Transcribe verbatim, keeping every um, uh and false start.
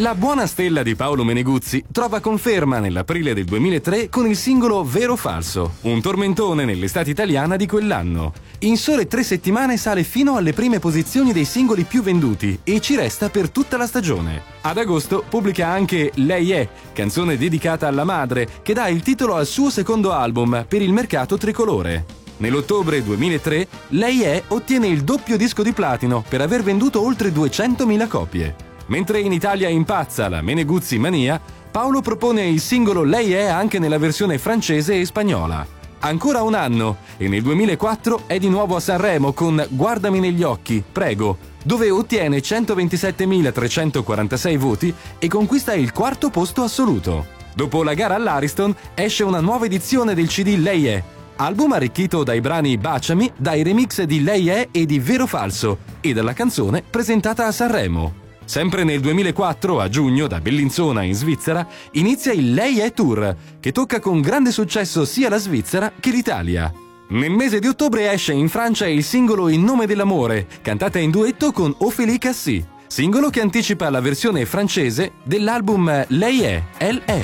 La buona stella di Paolo Meneguzzi trova conferma nell'aprile del duemilatré con il singolo Vero o Falso, un tormentone nell'estate italiana di quell'anno. In sole tre settimane sale fino alle prime posizioni dei singoli più venduti e ci resta per tutta la stagione. Ad agosto pubblica anche Lei è, canzone dedicata alla madre, che dà il titolo al suo secondo album per il mercato tricolore. Nell'ottobre duemilatré, Lei è ottiene il doppio disco di platino per aver venduto oltre duecentomila copie. Mentre in Italia impazza la Meneguzzi mania, Paolo propone il singolo Lei è anche nella versione francese e spagnola. Ancora un anno e nel duemilaquattro è di nuovo a Sanremo con Guardami negli occhi, prego, dove ottiene centoventisettemilatrecentoquarantasei voti e conquista il quarto posto assoluto. Dopo la gara all'Ariston esce una nuova edizione del C D Lei è, album arricchito dai brani Baciami, dai remix di Lei è e di Vero o Falso e dalla canzone presentata a Sanremo. Sempre nel duemilaquattro, a giugno, da Bellinzona in Svizzera, inizia il Lei è Tour, che tocca con grande successo sia la Svizzera che l'Italia. Nel mese di ottobre esce in Francia il singolo In nome dell'amore, cantata in duetto con Ophélie Cassis, singolo che anticipa la versione francese dell'album Lei è, Elle è.